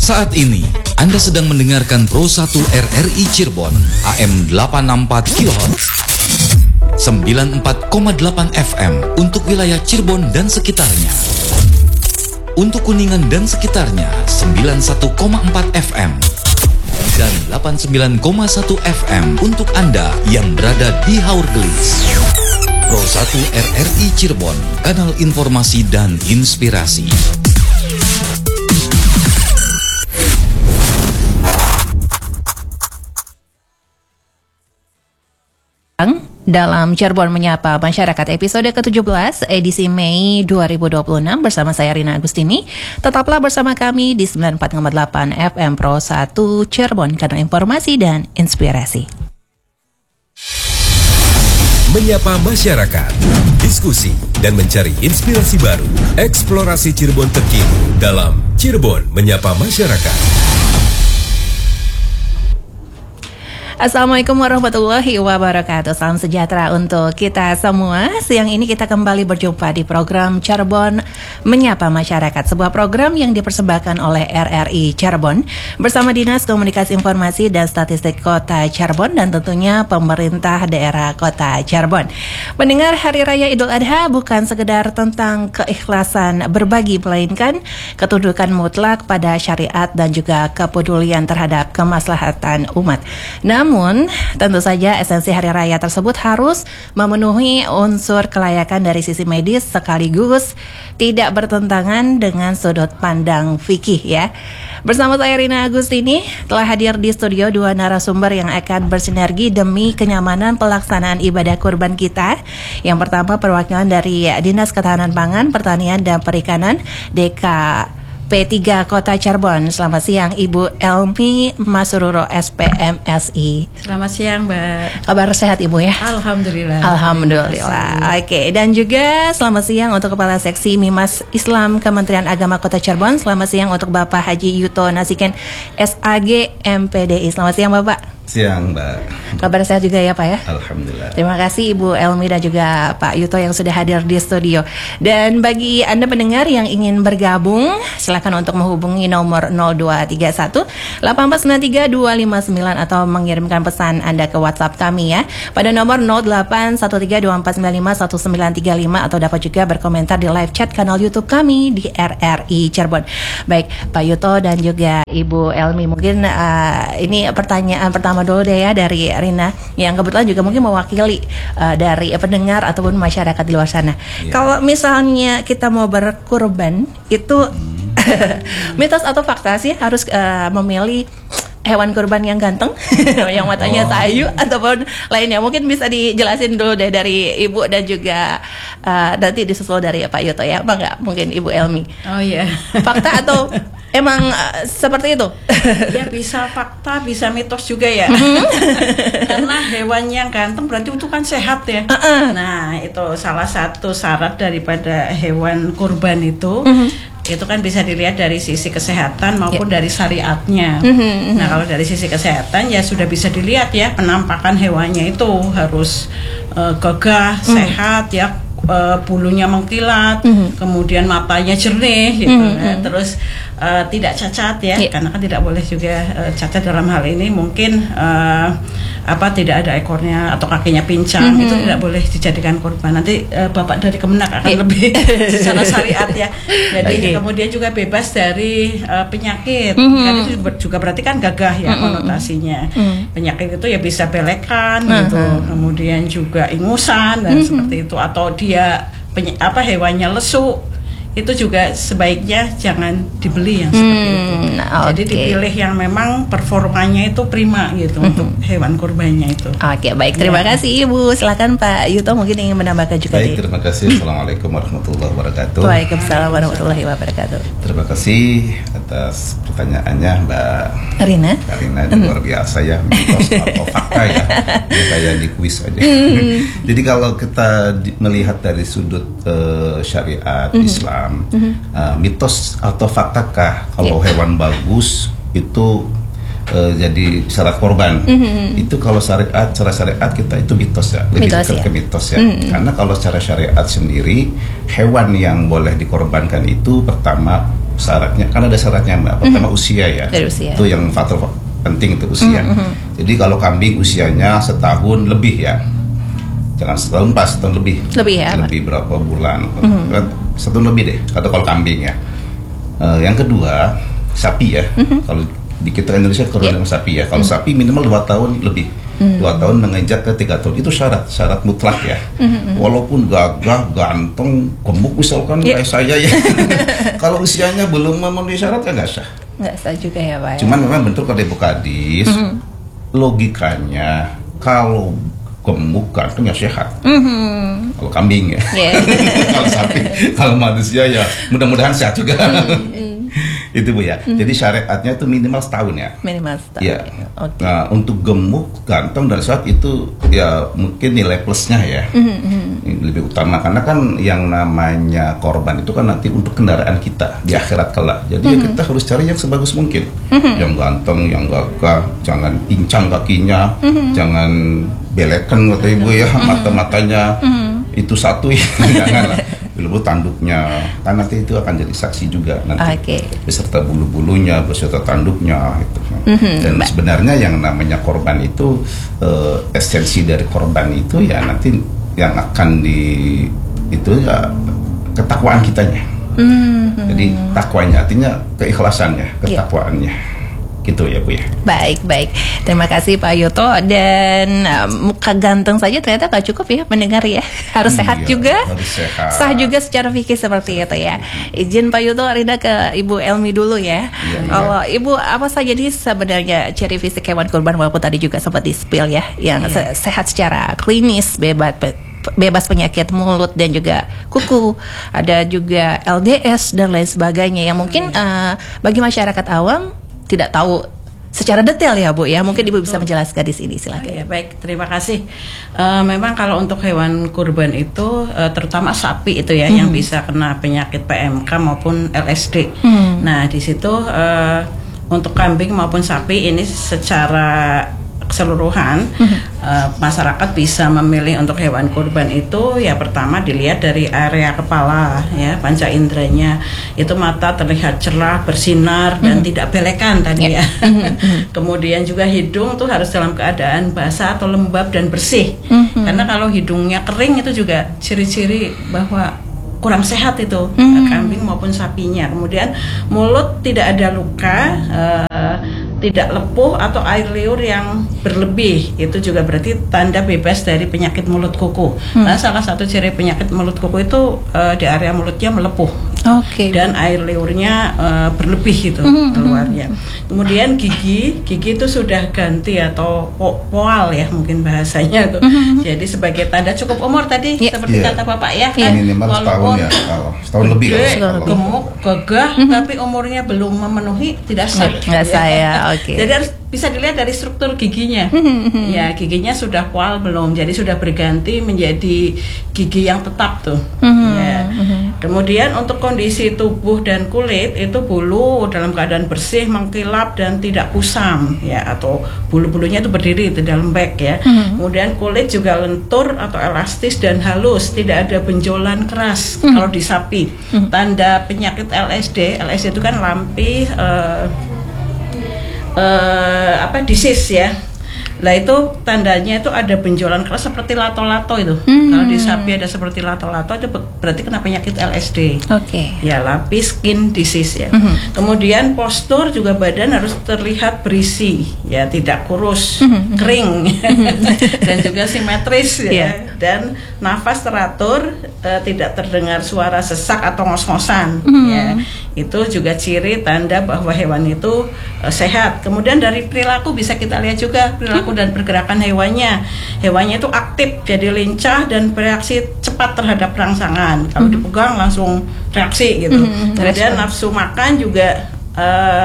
Saat ini Anda sedang mendengarkan Pro 1 RRI Cirebon AM 864 kHz 94,8 FM untuk wilayah Cirebon dan sekitarnya. Untuk Kuningan dan sekitarnya 91,4 FM dan 89,1 FM untuk Anda yang berada di Haurgelis. Pro 1 RRI Cirebon, kanal informasi dan inspirasi. Dalam Cirebon Menyapa Masyarakat episode ke-17 edisi Mei 2026 bersama saya Rina Agustini. Tetaplah bersama kami di 94,8 FM Pro 1 Cirebon, kanal informasi dan inspirasi. Menyapa masyarakat, diskusi dan mencari inspirasi baru. Eksplorasi Cirebon terkini dalam Cirebon Menyapa Masyarakat. Assalamualaikum warahmatullahi wabarakatuh. Salam sejahtera untuk kita semua. Siang ini kita kembali berjumpa di program Cirebon Menyapa Masyarakat, sebuah program yang dipersembahkan oleh RRI Cirebon bersama Dinas Komunikasi Informasi dan Statistik Kota Cirebon dan tentunya pemerintah daerah Kota Cirebon. Mendengar Hari Raya Idul Adha bukan sekedar tentang keikhlasan berbagi, melainkan ketundukan mutlak pada syariat dan juga kepedulian terhadap kemaslahatan umat. Namun, tentu saja esensi hari raya tersebut harus memenuhi unsur kelayakan dari sisi medis sekaligus tidak bertentangan dengan sudut pandang fikih ya. Bersama saya Rina Agustini telah hadir di studio dua narasumber yang akan bersinergi demi kenyamanan pelaksanaan ibadah kurban kita. Yang pertama perwakilan dari Dinas Ketahanan Pangan, Pertanian dan Perikanan DKP3 Kota Cirebon. Selamat siang Ibu Elmi Masururo SPMSI. Selamat siang Mbak. Kabar sehat Ibu ya? Alhamdulillah. Alhamdulillah. Oke, dan juga selamat siang untuk Kepala Seksi Mimas Islam Kementerian Agama Kota Cirebon. Selamat siang untuk Bapak Haji Yuto Nasiken SAG MPDI. Selamat siang Bapak. Siang Mbak. Kabar sehat juga ya Pak ya? Alhamdulillah. Terima kasih Ibu Elmi dan juga Pak Yuto yang sudah hadir di studio. Dan bagi Anda pendengar yang ingin bergabung, silakan untuk menghubungi nomor 0231 8493 259 atau mengirimkan pesan Anda ke WhatsApp kami ya pada nomor 081324951935 atau dapat juga berkomentar di live chat kanal YouTube kami di RRI Cirebon. Baik Pak Yuto dan juga Ibu Elmi, mungkin ini pertanyaan pertama dulu deh ya dari Rina yang kebetulan juga mungkin mewakili dari pendengar ataupun masyarakat di luar sana. Yeah. Kalau misalnya kita mau berkurban itu mitos atau fakta sih harus memilih hewan kurban yang ganteng, yang matanya sayu ataupun lainnya? Mungkin bisa dijelasin dulu deh dari Ibu dan juga nanti disusul dari Pak Yuto ya, apa enggak? Mungkin Ibu Elmi. Oh iya. Fakta atau emang seperti itu? Ya bisa fakta, bisa mitos juga ya. Karena hewan yang ganteng berarti itu kan sehat ya. Nah itu salah satu syarat daripada hewan kurban itu. Itu kan bisa dilihat dari sisi kesehatan maupun dari syariatnya. Nah kalau dari sisi kesehatan ya sudah bisa dilihat ya, penampakan hewannya itu harus gagah, sehat ya, bulunya mengkilat, kemudian matanya jernih gitu, terus tidak cacat ya, karena kan tidak boleh juga cacat dalam hal ini, mungkin tidak ada ekornya atau kakinya pincang, itu tidak boleh dijadikan kurban. Nanti Bapak dari Kemenak akan lebih secara syariat ya. Jadi kemudian juga bebas dari penyakit, kan itu juga berarti kan gagah ya konotasinya. Penyakit itu ya bisa belekan gitu, kemudian juga ingusan dan seperti itu, atau dia hewannya lesu, itu juga sebaiknya jangan dibeli yang seperti itu. Jadi dipilih yang memang performanya itu prima gitu untuk hewan kurbannya itu. Oke, baik. Terima kasih Ibu. Silakan Pak Yuto mungkin ingin menambahkan juga. Baik, terima kasih. Assalamualaikum warahmatullahi wabarakatuh. Waalaikumsalam warahmatullahi wabarakatuh. Terima kasih atas pertanyaannya Mbak Rina. Luar biasa ya, mitos atau fakta ya. Ini kayak di kuis aja. Jadi kalau kita melihat dari sudut syariat Islam, mitos atau faktakah kalau hewan bagus itu jadi syarat korban? Itu kalau secara syariat kita itu mitos ya, lebih dekat ke mitos ya. Karena kalau secara syariat sendiri, hewan yang boleh dikorbankan itu pertama syaratnya, kan ada syaratnya Mbak. Pertama usia ya. Dari usia. Itu yang faktor penting itu usia. Jadi kalau kambing usianya setahun lebih ya. Jangan setahun pas, setahun lebih. Lebih ya. Lebih berapa bulan? Setahun lebih deh. Atau kalau kambing ya. Yang kedua sapi ya. Kalau di kita Indonesia kalau sapi ya. Kalau sapi minimal 2 tahun lebih. 2 tahun menginjak ke 3 tahun itu syarat mutlak ya. Walaupun gagah, ganteng, gemuk misalkan kayak saya ya. Kalau usianya belum memenuhi syarat kan nggak sah. Nggak sah juga ya Pak. Cuman memang bentuk kalau Ibu Kadis, logikanya kalau gemuk ganteng ya sehat. Kalau kambing ya. Kalau sapi, kalau manusia ya mudah-mudahan sehat juga. Itu Bu ya. Jadi syariatnya itu minimal setahun ya. Minimal setahun. Ya. Okay. Nah, untuk gemuk, ganteng dan sehat itu ya mungkin nilai plusnya ya. Lebih utama karena kan yang namanya korban itu kan nanti untuk kendaraan kita di akhirat kelak. Jadi ya kita harus cari yang sebagus mungkin. Yang ganteng, yang gagah, jangan pincang kakinya, jangan belekan kata Ibu ya, mata-matanya itu satu ya. Jangan lah. Dulu tanduknya, kan nanti itu akan jadi saksi juga nanti, beserta bulu-bulunya, beserta tanduknya gitu. Dan sebenarnya yang namanya korban itu esensi dari korban itu ya nanti yang akan itu ya ketakwaan kitanya. Jadi takwanya artinya keikhlasannya, ketakwaannya. Gitu ya Bu ya. Baik. Terima kasih Pak Yuto. Dan muka ganteng saja ternyata gak cukup ya mendengar ya. Harus sehat juga. Harus sehat. Sah juga secara fikih seperti itu ya. Izin Pak Yuto, Rida ke Ibu Elmi dulu ya. Kalau Ibu apa saja nih sebenarnya ciri fisik hewan kurban, walaupun tadi juga sempat di-spill ya, yang sehat secara klinis, bebas penyakit mulut dan juga kuku, ada juga LDS dan lain sebagainya yang mungkin bagi masyarakat awam tidak tahu secara detail ya Bu ya. Mungkin Ibu bisa menjelaskan di sini, silakan. Ya, baik, terima kasih. Memang kalau untuk hewan kurban itu terutama sapi itu ya yang bisa kena penyakit PMK maupun LSD. Nah, di situ untuk kambing maupun sapi ini secara keseluruhan masyarakat bisa memilih untuk hewan kurban itu ya pertama dilihat dari area kepala ya, panca inderanya itu mata terlihat cerah, bersinar dan tidak belekan tadi ya. Kemudian juga hidung tuh harus dalam keadaan basah atau lembab dan bersih. Karena kalau hidungnya kering itu juga ciri-ciri bahwa kurang sehat itu kambing maupun sapinya. Kemudian mulut tidak ada luka, tidak lepuh atau air liur yang berlebih, itu juga berarti tanda bebas dari penyakit mulut kuku. Nah, salah satu ciri penyakit mulut kuku itu di area mulutnya melepuh, dan air liurnya berlebih itu keluarnya. Kemudian gigi itu sudah ganti atau poal ya mungkin bahasanya tuh. Jadi sebagai tanda cukup umur tadi seperti kata Bapak ya kan, minimal setahun ya, setahun lebih ya, gemuk, gagah, tapi umurnya belum memenuhi tidak sah. Nggak sah ya. Jadi harus bisa dilihat dari struktur giginya. Ya, giginya sudah poal belum, jadi sudah berganti menjadi gigi yang tetap tuh. Ya. Kemudian untuk kondisi tubuh dan kulit itu bulu dalam keadaan bersih, mengkilap dan tidak kusam ya, atau bulu-bulunya itu berdiri, tidak lembek ya. Kemudian kulit juga lentur atau elastis dan halus, tidak ada benjolan keras kalau di sapi. Tanda penyakit LSD itu kan lampi disease ya. Lah itu tandanya itu ada benjolan keras seperti lato-lato itu. Kalau di sapi ada seperti lato-lato itu berarti kena penyakit LSD. Ya, lampi skin disease ya. Kemudian postur juga badan harus terlihat berisi ya, tidak kurus, kering dan juga simetris ya. Dan nafas teratur, tidak terdengar suara sesak atau ngos-ngosan ya. Itu juga ciri tanda bahwa hewan itu sehat. Kemudian dari perilaku bisa kita lihat juga perilaku dan pergerakan hewannya. Hewannya itu aktif, jadi lincah dan bereaksi cepat terhadap rangsangan. Kalau dipegang langsung reaksi gitu. Kemudian nafsu makan juga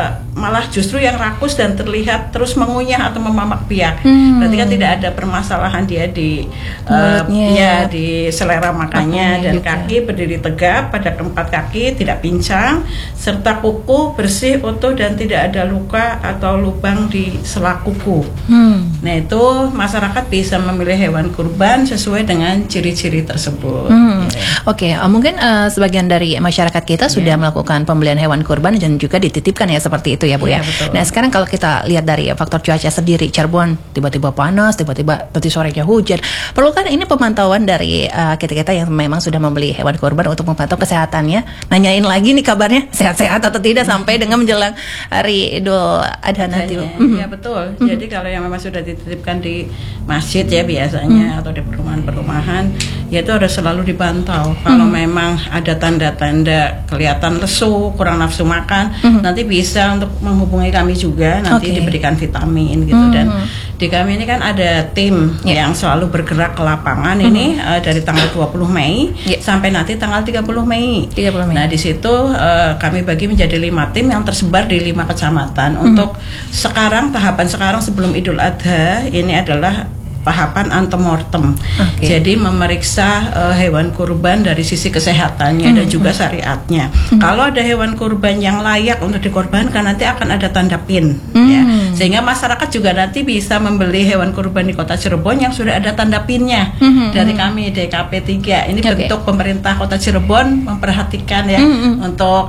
malah justru yang rakus dan terlihat terus mengunyah atau memamak biak. Berarti kan tidak ada permasalahan dia di mulutnya, di selera makannya, dan juga. kaki berdiri tegap pada keempat kaki, tidak pincang, serta kuku bersih, utuh dan tidak ada luka atau lubang di sela kuku. Nah, itu masyarakat bisa memilih hewan kurban sesuai dengan ciri-ciri tersebut. Oke, mungkin sebagian dari masyarakat kita sudah melakukan pembelian hewan kurban dan juga dititipkan ya seperti itu ya Bu ya. Betul. Nah sekarang kalau kita lihat dari faktor cuaca sendiri, Cirebon tiba-tiba panas, tiba-tiba nanti sorenya hujan. Perlu kan ini pemantauan dari kita-kita yang memang sudah membeli hewan kurban untuk memantau kesehatannya. Nanyain lagi nih kabarnya sehat-sehat atau tidak sampai dengan menjelang hari Idul Adha nanti. Ya betul. Jadi kalau yang memang sudah dititipkan di masjid ya biasanya atau di perumahan-perumahan, ya itu harus selalu dipantau. Kalau memang ada tanda-tanda kelihatan lesu, kurang nafsu makan, nanti bisa untuk menghubungi kami juga, nanti diberikan vitamin gitu. Dan di kami ini kan ada tim yang selalu bergerak ke lapangan ini dari tanggal 20 Mei sampai nanti tanggal 30 Mei. Nah, di situ kami bagi menjadi 5 tim yang tersebar di 5 kecamatan. Untuk sekarang, tahapan sekarang sebelum Idul Adha ini adalah tahapan antemortem. Jadi memeriksa hewan kurban dari sisi kesehatannya dan juga syariatnya. Kalau ada hewan kurban yang layak untuk dikorbankan, nanti akan ada tanda PIN ya. Sehingga masyarakat juga nanti bisa membeli hewan kurban di Kota Cirebon yang sudah ada tanda PIN-nya dari kami DKP 3. Ini bentuk pemerintah Kota Cirebon memperhatikan ya untuk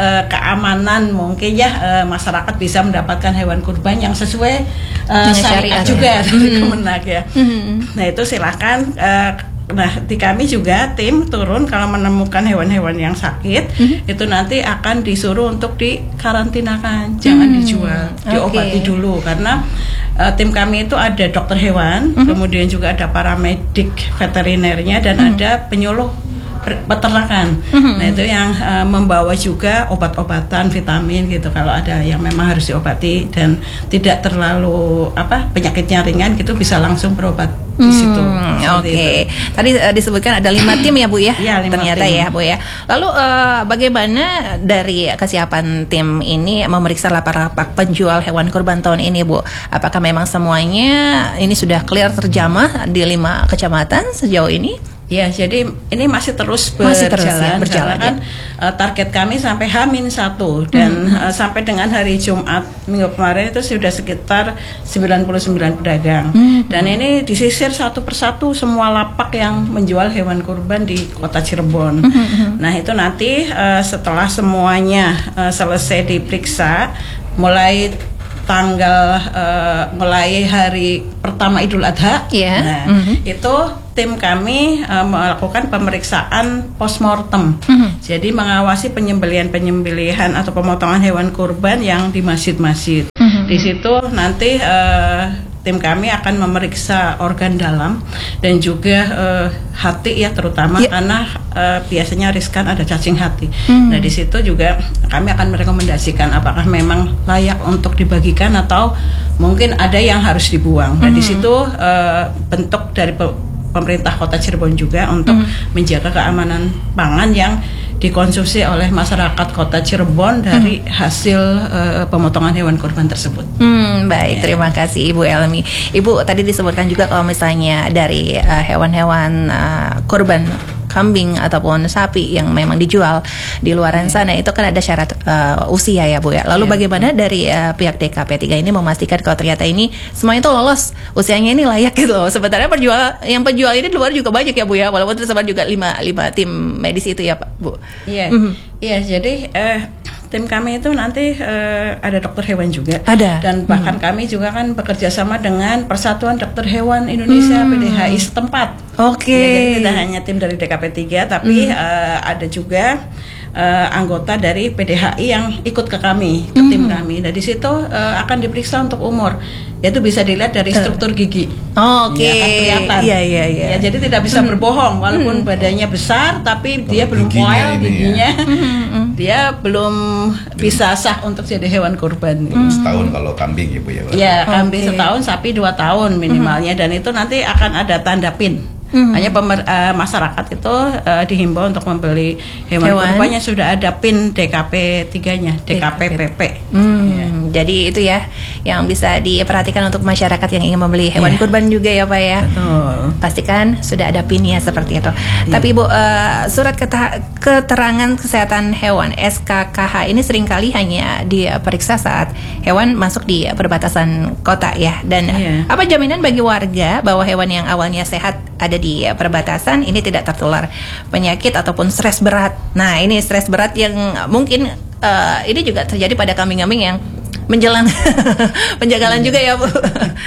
keamanan mungkin ya, masyarakat bisa mendapatkan hewan kurban yang sesuai syariat juga dari Kemenak ya. Nah itu silakan. Nah di kami juga tim turun kalau menemukan hewan-hewan yang sakit, itu nanti akan disuruh untuk dikarantinakan, jangan dijual, diobati dulu karena tim kami itu ada dokter hewan, kemudian juga ada paramedik veterinernya dan ada penyuluh peternakan. Nah itu yang membawa juga obat-obatan, vitamin gitu kalau ada yang memang harus diobati dan tidak terlalu penyakitnya ringan gitu, bisa langsung berobat di situ. Oke. Tadi disebutkan ada 5 tim ya Bu ya? Iya, 5 ternyata tim. ya Bu ya. Lalu bagaimana dari kesiapan tim ini memeriksa lapak-lapak penjual hewan kurban tahun ini Bu? Apakah memang semuanya ini sudah clear terjamah di 5 kecamatan sejauh ini? Ya, jadi ini masih terus berjalan kan target kami sampai H-1 dan sampai dengan hari Jumat minggu kemarin itu sudah sekitar 99 pedagang. Dan ini disisir satu persatu semua lapak yang menjual hewan kurban di Kota Cirebon. Nah, itu nanti setelah semuanya selesai diperiksa mulai mulai hari pertama Idul Adha. Itu tim kami melakukan pemeriksaan postmortem. Jadi mengawasi penyembelihan atau pemotongan hewan kurban yang di masjid-masjid. Di situ nanti tim kami akan memeriksa organ dalam dan juga hati ya terutama karena biasanya riskan ada cacing hati. Nah di situ juga kami akan merekomendasikan apakah memang layak untuk dibagikan atau mungkin ada yang harus dibuang. Nah di situ bentuk dari pemerintah Kota Cirebon juga untuk menjaga keamanan pangan yang dikonsumsi oleh masyarakat Kota Cirebon dari hasil pemotongan hewan kurban tersebut. Baik, terima kasih Ibu Elmi. Ibu tadi disebutkan juga kalau misalnya dari hewan-hewan kurban kambing ataupun sapi yang memang dijual di luaran sana itu kan ada syarat usia ya Bu ya. Lalu bagaimana dari pihak DKP 3 ini memastikan kalau ternyata ini semuanya itu lolos, usianya ini layak gitu loh. Sebenarnya penjual ini di luar juga banyak ya Bu ya, walaupun tersebar juga 5 tim medis itu ya Pak Bu. Iya. Iya, jadi tim kami itu nanti ada dokter hewan juga. Ada. Dan bahkan kami juga kan bekerja sama dengan Persatuan Dokter Hewan Indonesia PDHI setempat. Oke. Ya, jadi tidak hanya tim dari DKP 3 tapi ada juga anggota dari PDHI yang ikut ke kami, ke tim kami. Nah di situ akan diperiksa untuk umur. Yaitu bisa dilihat dari struktur gigi. Oke. Ya, kan kelihatan. Iya. Ya, jadi tidak bisa berbohong walaupun badannya besar tapi dia belum poil giginya. Dia belum bisa sah untuk jadi hewan kurban. Setahun kalau kambing ya Bu ya. Ya, kambing setahun, sapi 2 tahun minimalnya dan itu nanti akan ada tanda PIN. Hanya masyarakat itu dihimbau untuk membeli hewan kurbannya sudah ada PIN DKP 3-nya, DKP PP. Jadi itu ya yang bisa diperhatikan untuk masyarakat yang ingin membeli hewan kurban juga ya Pak ya. Pastikan sudah ada PIN-nya seperti itu. Tapi Bu, surat keterangan kesehatan hewan SKKH ini seringkali hanya diperiksa saat hewan masuk di perbatasan kota ya. Dan apa jaminan bagi warga bahwa hewan yang awalnya sehat ada di perbatasan ini tidak tertular penyakit ataupun stres berat? Nah, ini stres berat yang mungkin ini juga terjadi pada kambing-kambing yang menjelang penjagalan juga ya Bu.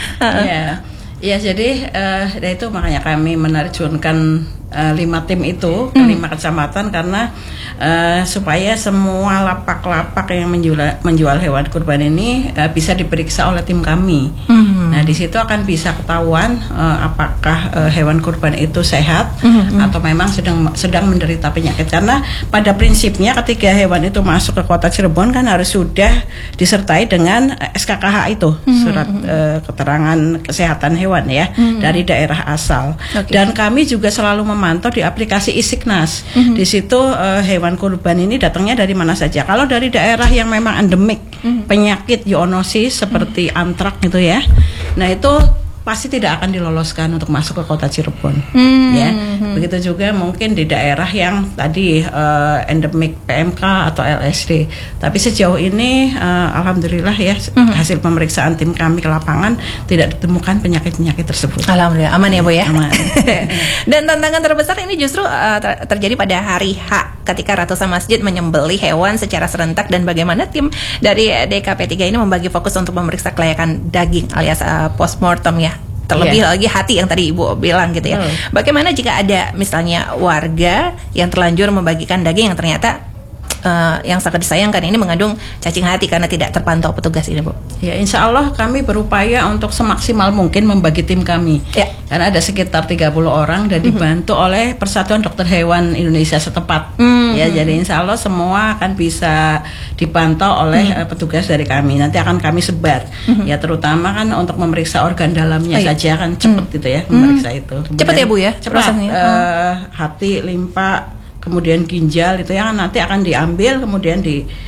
Ya, jadi dari itu makanya kami menerjunkan 5 tim itu ke 5 kecamatan karena supaya semua lapak-lapak yang menjual hewan kurban ini bisa diperiksa oleh tim kami. Nah, di situ akan bisa ketahuan apakah hewan kurban itu sehat atau memang sedang menderita penyakit. Karena pada prinsipnya ketika hewan itu masuk ke kota Cirebon kan harus sudah disertai dengan SKKH itu, surat keterangan kesehatan hewan ya, dari daerah asal. Dan kami juga selalu memantau di aplikasi Isiknas. Di situ hewan kurban ini datangnya dari mana saja. Kalau dari daerah yang memang endemik penyakit zoonosis seperti antrak gitu ya, nah itu pasti tidak akan diloloskan untuk masuk ke kota Cirebon. Ya, begitu juga mungkin di daerah yang tadi endemik PMK atau LSD. Tapi sejauh ini alhamdulillah ya, hasil pemeriksaan tim kami ke lapangan tidak ditemukan penyakit-penyakit tersebut. Alhamdulillah aman ya Bu ya. Aman. Dan tantangan terbesar ini justru terjadi pada hari H ketika ratusan masjid menyembelih hewan secara serentak, dan bagaimana tim dari DKP 3 ini membagi fokus untuk memeriksa kelayakan daging alias postmortem ya. Terlebih lagi hati yang tadi Ibu bilang gitu ya. Bagaimana jika ada misalnya warga yang terlanjur membagikan daging yang ternyata yang sangat disayangkan ini mengandung cacing hati karena tidak terpantau petugas ini Bu? Ya, insya Allah kami berupaya untuk semaksimal mungkin membagi tim kami. Karena ada sekitar 30 orang dan dibantu oleh Persatuan Dokter Hewan Indonesia setempat. Ya, jadi insya Allah semua akan bisa dipantau oleh petugas dari kami. Nanti akan kami sebar. Ya, terutama kan untuk memeriksa organ dalamnya saja kan cepat gitu ya, memeriksa itu. Cepat ya Bu ya? Cepat. Hati, limpa, kemudian ginjal itu yang nanti akan diambil, kemudian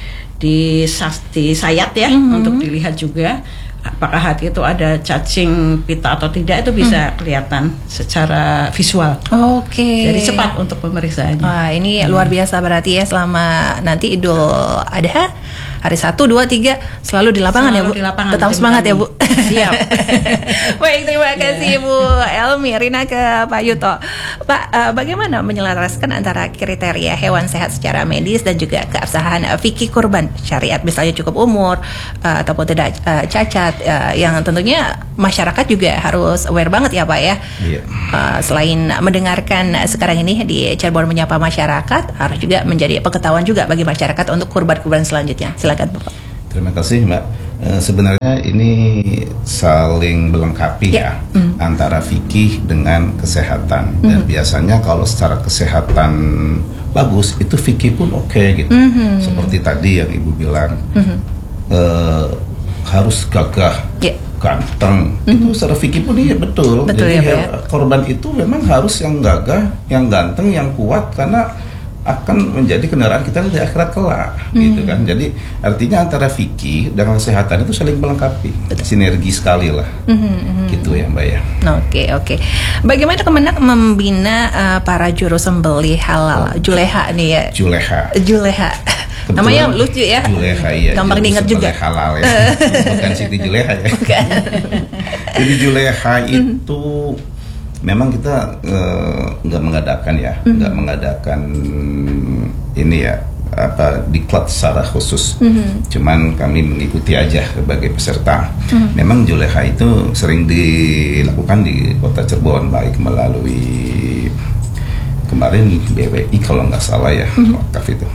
disayat ya, untuk dilihat juga apakah hati itu ada cacing pita atau tidak, itu bisa kelihatan secara visual. Jadi cepat untuk pemeriksaannya. Wah, ini luar biasa berarti ya, selama nanti Idul Adha hari 1, 2, 3 selalu di lapangan ya Bu. Tetap semangat ya Bu. Siap. Baik, terima kasih Bu Elmi. Rina ke Pak Yuto. Pak, bagaimana menyelaraskan antara kriteria hewan sehat secara medis dan juga keabsahan fikih kurban syariat, misalnya cukup umur ataupun tidak cacat, yang tentunya masyarakat juga harus aware banget ya Pak ya. Selain mendengarkan sekarang ini di Cirebon Menyapa Masyarakat, harus juga menjadi pengetahuan juga bagi masyarakat untuk kurban-kurban selanjutnya. Silakan Bapak. Terima kasih Mbak. Sebenarnya ini saling melengkapi ya, antara fikih dengan kesehatan. Dan biasanya kalau secara kesehatan bagus, itu fikih pun oke gitu. Seperti tadi yang Ibu bilang, harus gagah, ganteng. Itu secara fikih pun iya betul. Jadi ya, korban itu memang harus yang gagah, yang ganteng, yang kuat, karena akan menjadi kendaraan kita di akhirat kelak, gitu kan. Jadi artinya antara fikih dan kesehatan itu saling melengkapi, sinergi sekali lah, gitu ya Mbak ya. Oke. Bagaimana Kemenak membina para juru sembelih halal, Juleha nih ya? Juleha. Namanya lucu ya. Juleha, iya. Gampang diingat juga. Halal ya. Bukan Siti Juleha ya. Bukan. Jadi Juleha itu memang kita nggak mengadakan ya, nggak mengadakan ini ya, apa diklat secara khusus. Cuman kami mengikuti aja sebagai peserta. Memang Juleha itu sering dilakukan di Kota Cirebon, baik melalui kemarin BWI kalau nggak salah ya, wakaf itu.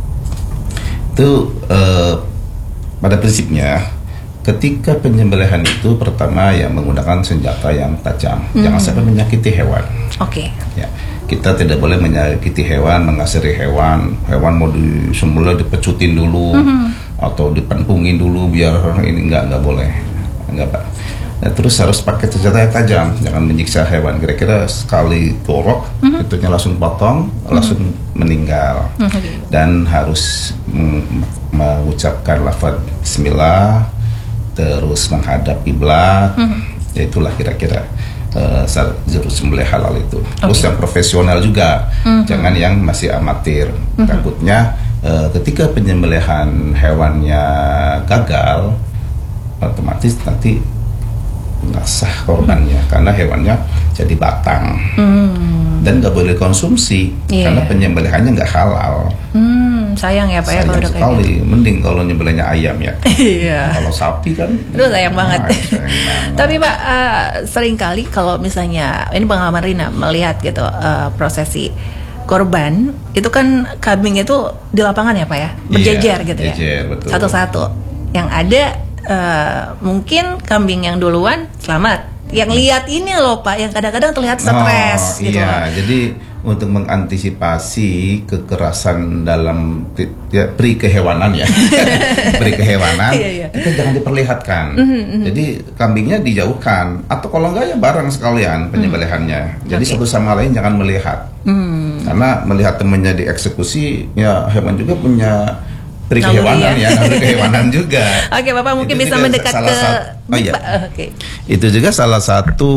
Pada prinsipnya ketika penyembelihan itu pertama ya menggunakan senjata yang tajam, jangan sampai menyakiti hewan. Ya, kita tidak boleh menyakiti hewan, mengasiri hewan. Hewan mau disembelih dipecutin dulu atau dipentungin dulu biar ini nggak boleh, nggak Pak. Nah, terus harus pakai senjata yang tajam, jangan menyiksa hewan. Kira-kira sekali torok, itunya langsung potong, langsung meninggal. Dan harus mengucapkan lafaz Bismillah, terus menghadap kiblat, itulah kira-kira jurus sembelih halal itu. Terus yang profesional juga, jangan yang masih amatir. Takutnya ketika penyembelihan hewannya gagal, otomatis nanti nggak sah korbannya karena hewannya jadi batang dan nggak boleh konsumsi karena penyembelihannya nggak halal. Sayang ya Pak ya kalau udah kayak sekali. Mending kalau nyembelihnya ayam ya. Kalau sapi kan itu sayang banget. Sayang banget. Tapi Pak, seringkali kalau misalnya ini pengalaman Rina melihat gitu prosesi korban itu kan kambing itu di lapangan ya Pak ya, berjejer gitu ya, betul. satu-satu. Yang ada mungkin kambing yang duluan selamat, yang lihat ini loh Pak, yang kadang-kadang terlihat stres gitu. Iya, jadi untuk mengantisipasi kekerasan dalam pri kehewanan ya, pri kehewanan, itu jangan diperlihatkan. Jadi kambingnya dijauhkan, atau kalau enggak ya bareng sekalian penyembelihannya. Jadi satu sama lain jangan melihat, karena melihat temannya dieksekusi, ya hewan juga punya pri kehewanan ya, pri kehewanan juga. Oke, Bapak mungkin bisa mendekat ke Itu juga salah satu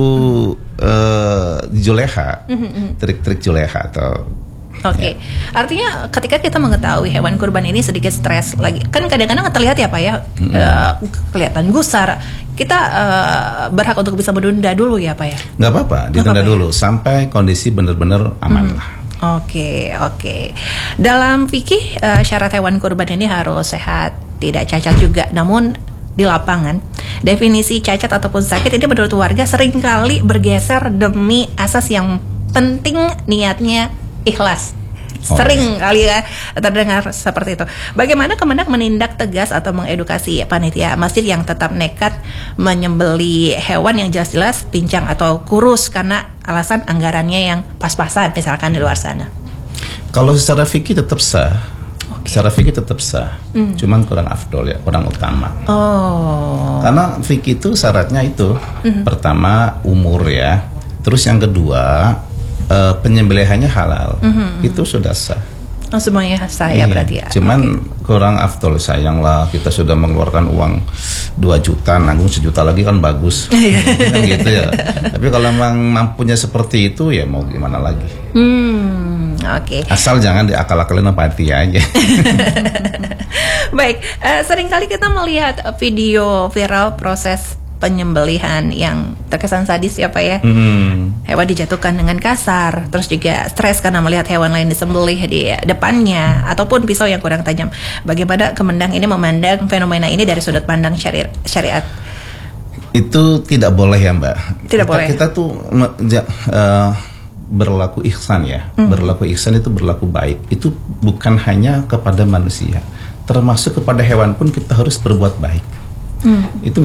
juleha, trik-trik juleha atau. Oke. Artinya ketika kita mengetahui hewan kurban ini sedikit stres lagi, kan kadang-kadang terlihat ya Pak ya, kelihatan gusar. Kita berhak untuk bisa menunda dulu ya Pak ya? Nggak apa-apa, ditunda dulu sampai kondisi benar-benar aman lah. Oke. Dalam fikih syarat hewan kurban ini harus sehat, tidak cacat juga. Namun di lapangan definisi cacat ataupun sakit ini menurut warga seringkali bergeser demi asas yang penting, niatnya ikhlas. Sering kali ya terdengar seperti itu. Bagaimana Kemendak menindak tegas atau mengedukasi panitia masjid yang tetap nekat menyembeli hewan yang jelas-jelas pincang atau kurus karena alasan anggarannya yang pas-pasan misalkan di luar sana? Kalau secara fikih tetap sah. Secara fikih tetap sah. Cuman kurang afdol ya, kurang utama. Karena fikih itu syaratnya itu pertama umur ya. Terus yang kedua penyembelihannya halal, itu sudah sah. Semuanya sah ya berarti ya. Cuman kurang afdol, sayang lah kita sudah mengeluarkan uang 2 juta, nanggung 1 juta lagi kan bagus. Kan gitu ya. Tapi kalau memang mampunya seperti itu ya mau gimana lagi. Asal jangan diakal-akalin sama hati aja. Baik, seringkali kita melihat video viral proses penyembelihan yang terkesan sadis ya Pak ya. Hewan dijatuhkan dengan kasar, terus juga stres karena melihat hewan lain disembelih di depannya, ataupun pisau yang kurang tajam. Bagaimana Kemendak ini memandang fenomena ini dari sudut pandang syariat? Itu tidak boleh ya Mbak. Tidak boleh. Kita tuh berlaku ihsan ya. Berlaku ihsan itu berlaku baik. Itu bukan hanya kepada manusia, termasuk kepada hewan pun kita harus berbuat baik. Itu